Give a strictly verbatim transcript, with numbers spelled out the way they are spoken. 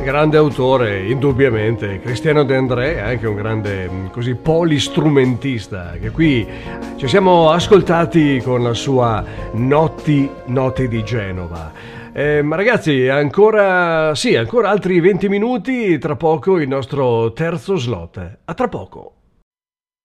Grande autore, indubbiamente, Cristiano De André, anche un grande così polistrumentista, che qui ci siamo ascoltati con la sua Notti, Notti di Genova. Eh, ma ragazzi, ancora, sì, ancora altri venti minuti, tra poco il nostro terzo slot. A tra poco.